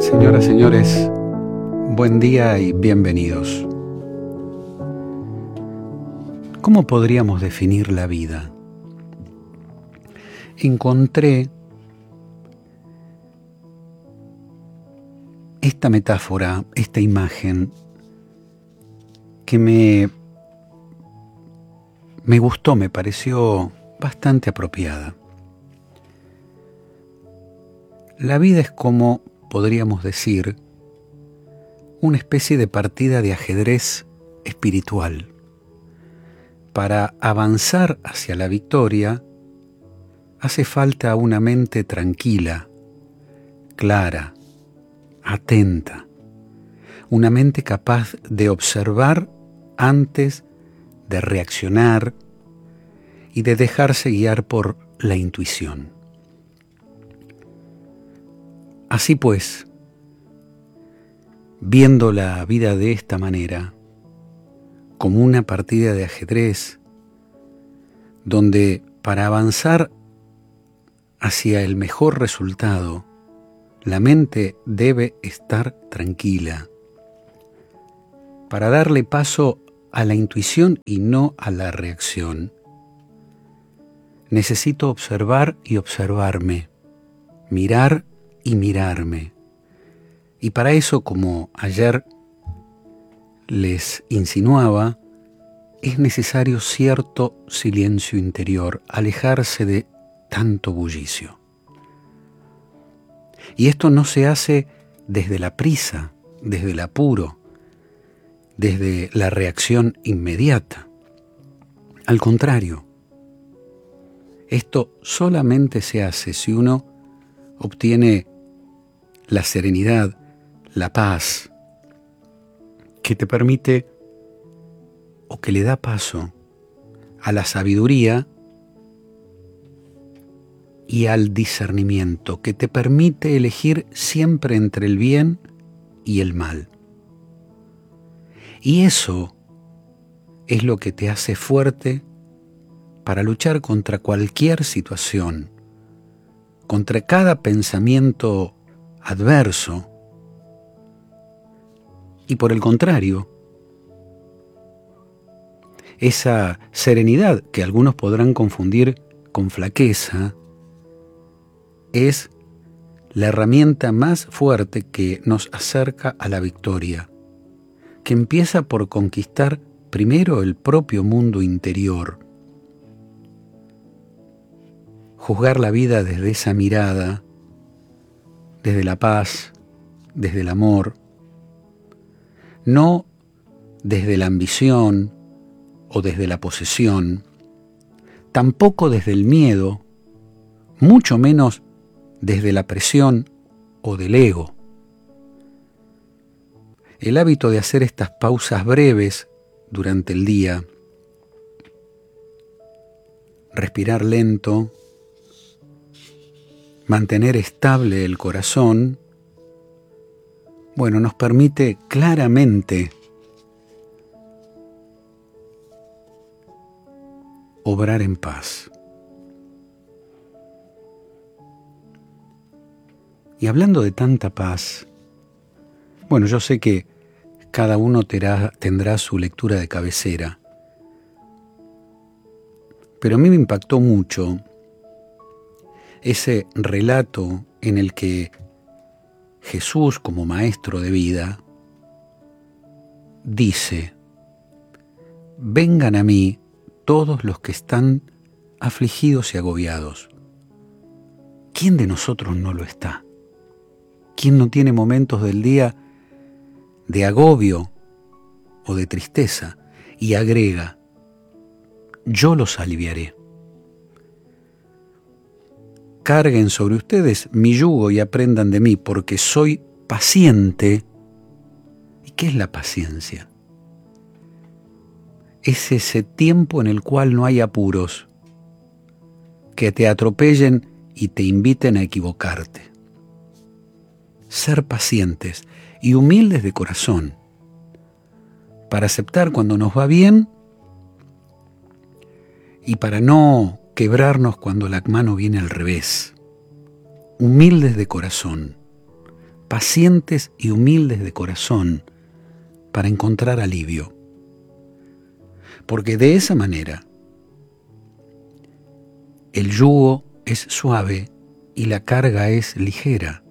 Señoras, señores, buen día y bienvenidos. ¿Cómo podríamos definir la vida? Encontré esta metáfora, esta imagen que me gustó, me pareció bastante apropiada. La vida es como, podríamos decir, una especie de partida de ajedrez espiritual. Para avanzar hacia la victoria, hace falta una mente tranquila, clara, atenta, una mente capaz de observar antes de reaccionar y de dejarse guiar por la intuición. Así pues, viendo la vida de esta manera, como una partida de ajedrez, donde para avanzar hacia el mejor resultado, la mente debe estar tranquila, para darle paso a la intuición y no a la reacción. Necesito observar y observarme, mirar y mirarme. Y para eso, como ayer les insinuaba, es necesario cierto silencio interior, alejarse de tanto bullicio. Y esto no se hace desde la prisa, desde el apuro, desde la reacción inmediata. Al contrario, esto solamente se hace si uno obtiene la serenidad, la paz, que te permite o que le da paso a la sabiduría y al discernimiento, que te permite elegir siempre entre el bien y el mal. Y eso es lo que te hace fuerte para luchar contra cualquier situación, contra cada pensamiento adverso. Y por el contrario, esa serenidad que algunos podrán confundir con flaqueza es la herramienta más fuerte que nos acerca a la victoria, que empieza por conquistar primero el propio mundo interior. Juzgar la vida desde esa mirada, desde la paz, desde el amor, no desde la ambición o desde la posesión, tampoco desde el miedo, mucho menos desde la presión o del ego. El hábito de hacer estas pausas breves durante el día, respirar lento, mantener estable el corazón, nos permite claramente obrar en paz. Y hablando de tanta paz, yo sé que cada uno tendrá su lectura de cabecera, pero a mí me impactó mucho ese relato en el que Jesús, como maestro de vida, dice: vengan a mí todos los que están afligidos y agobiados. ¿Quién de nosotros no lo está? ¿Quién no tiene momentos del día de agobio o de tristeza? Y agrega: yo los aliviaré. Carguen sobre ustedes mi yugo y aprendan de mí, porque soy paciente. ¿Y qué es la paciencia? Es ese tiempo en el cual no hay apuros, que te atropellen y te inviten a equivocarte. Ser pacientes y humildes de corazón, para aceptar cuando nos va bien y para no quebrarnos cuando la mano viene al revés. Humildes de corazón, pacientes y humildes de corazón para encontrar alivio. Porque de esa manera el yugo es suave y la carga es ligera.